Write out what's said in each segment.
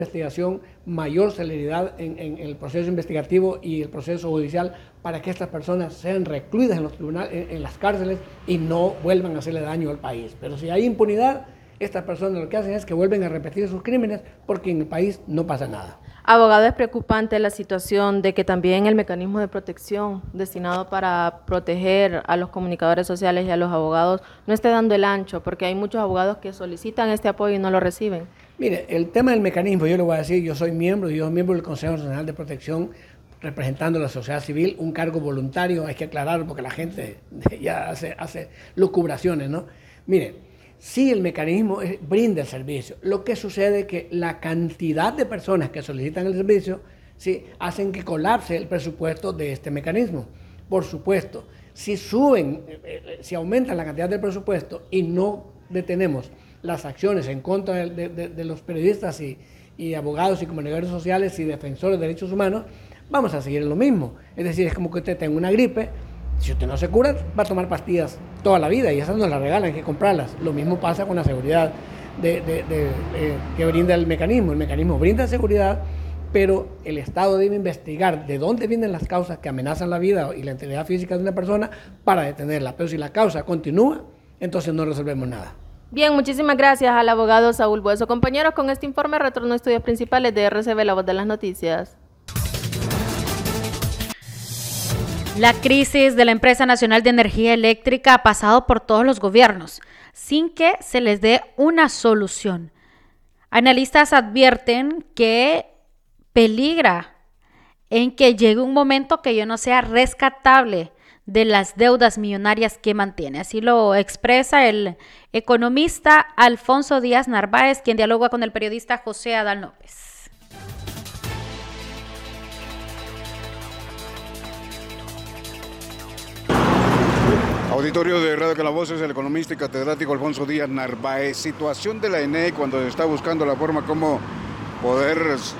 investigación, mayor celeridad en el proceso investigativo y el proceso judicial para que estas personas sean recluidas en los tribunales, en las cárceles y no vuelvan a hacerle daño al país. Pero si hay impunidad, estas personas lo que hacen es que vuelven a repetir sus crímenes porque en el país no pasa nada. Abogado, es preocupante la situación de que también el mecanismo de protección destinado para proteger a los comunicadores sociales y a los abogados no esté dando el ancho, porque hay muchos abogados que solicitan este apoyo y no lo reciben. Mire, el tema del mecanismo, yo le voy a decir, yo soy miembro del Consejo Nacional de Protección representando a la sociedad civil, un cargo voluntario, hay que aclararlo porque la gente ya hace lucubraciones, ¿no? Mire, sí, el mecanismo brinda el servicio. Lo que sucede es que la cantidad de personas que solicitan el servicio, sí, hacen que colapse el presupuesto de este mecanismo. Por supuesto, si aumentan la cantidad del presupuesto y no detenemos las acciones en contra de los periodistas y abogados y comunicadores sociales y defensores de derechos humanos, vamos a seguir en lo mismo. Es decir, es como que usted tenga una gripe, si usted no se cura, va a tomar pastillas toda la vida y esas no las regalan, hay que comprarlas. Lo mismo pasa con la seguridad que brinda el mecanismo. El mecanismo brinda seguridad, pero el Estado debe investigar de dónde vienen las causas que amenazan la vida y la integridad física de una persona para detenerla. Pero si la causa continúa, entonces no resolvemos nada. Bien, muchísimas gracias al abogado Saúl Bueso. Compañeros, con este informe retorno a estudios principales de RCB, la voz de las noticias. La crisis de la Empresa Nacional de Energía Eléctrica ha pasado por todos los gobiernos, sin que se les dé una solución. Analistas advierten que peligra en que llegue un momento que ya no sea rescatable de las deudas millonarias que mantiene. Así lo expresa el economista Alfonso Díaz Narváez, quien dialoga con el periodista José Adán López. Auditorio de Radio Calabozos, el economista y catedrático Alfonso Díaz Narváez. Situación de la ENE cuando está buscando la forma como poder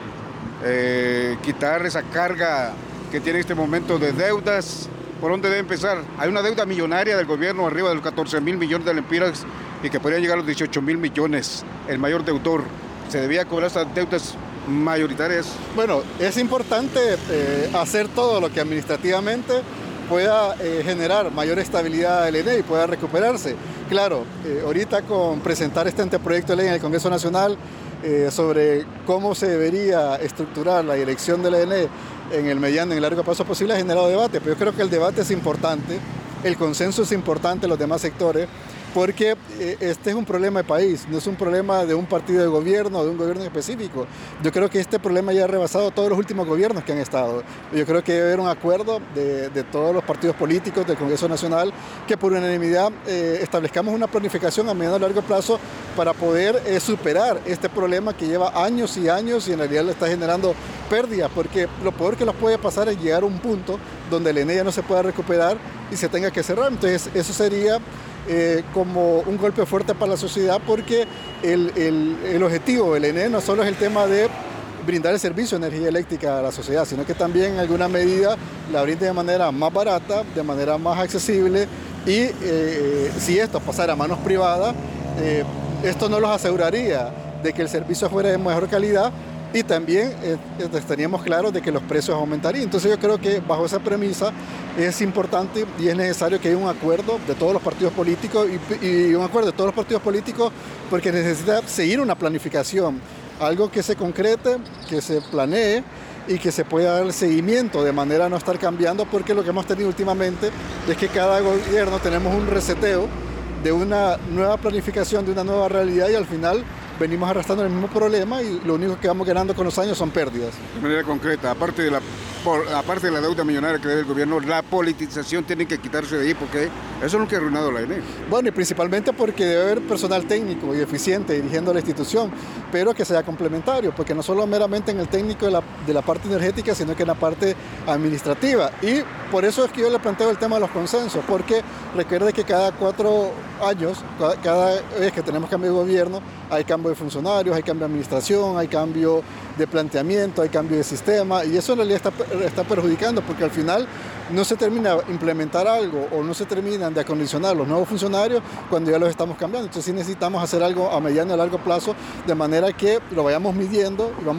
quitar esa carga que tiene en este momento de deudas. ¿Por dónde debe empezar? Hay una deuda millonaria del gobierno arriba de los 14.000 millones de lempiras y que podría llegar a los 18.000 millones. El mayor deudor. ¿Se debía cobrar estas deudas mayoritarias? Bueno, es importante hacer todo lo que administrativamente pueda generar mayor estabilidad del ENE y pueda recuperarse. Claro, ahorita con presentar este anteproyecto de ley en el Congreso Nacional sobre cómo se debería estructurar la dirección de la ENE en el mediano y el largo plazo posible ha generado debate, pero yo creo que el debate es importante, el consenso es importante en los demás sectores, porque este es un problema de país, no es un problema de un partido de gobierno o de un gobierno específico. Yo creo que este problema ya ha rebasado todos los últimos gobiernos que han estado. Yo creo que debe haber un acuerdo de todos los partidos políticos del Congreso Nacional que por unanimidad establezcamos una planificación a mediano y largo plazo para poder superar este problema que lleva años y años y en realidad le está generando pérdidas, porque lo peor que nos puede pasar es llegar a un punto donde el ENE ya no se pueda recuperar y se tenga que cerrar. Entonces eso sería como un golpe fuerte para la sociedad, porque el objetivo del ENE no solo es el tema de brindar el servicio de energía eléctrica a la sociedad, sino que también en alguna medida la brinde de manera más barata, de manera más accesible y si esto pasara a manos privadas, esto no los aseguraría de que el servicio fuera de mejor calidad y también estaríamos claros de que los precios aumentarían. Entonces yo creo que bajo esa premisa es importante y es necesario que haya un acuerdo de todos los partidos políticos y un acuerdo de todos los partidos políticos porque necesita seguir una planificación, algo que se concrete, que se planee y que se pueda dar seguimiento de manera a no estar cambiando, porque lo que hemos tenido últimamente es que cada gobierno tenemos un reseteo de una nueva planificación, de una nueva realidad y al final venimos arrastrando el mismo problema y lo único que vamos ganando con los años son pérdidas. De manera concreta, aparte de la deuda millonaria que debe el gobierno, la politización tiene que quitarse de ahí porque eso es lo que ha arruinado la ENE. Bueno, y principalmente porque debe haber personal técnico y eficiente dirigiendo la institución, pero que sea complementario, porque no solo meramente en el técnico de la parte energética, sino que en la parte administrativa. Y por eso es que yo le planteo el tema de los consensos, porque recuerde que cada 4 años, cada vez que tenemos cambio de gobierno, hay cambio de funcionarios, hay cambio de administración, hay cambio de planteamiento, hay cambio de sistema y eso en realidad está perjudicando porque al final no se termina de implementar algo o no se terminan de acondicionar los nuevos funcionarios cuando ya los estamos cambiando. Entonces sí necesitamos hacer algo a mediano y a largo plazo de manera que lo vayamos midiendo y vamos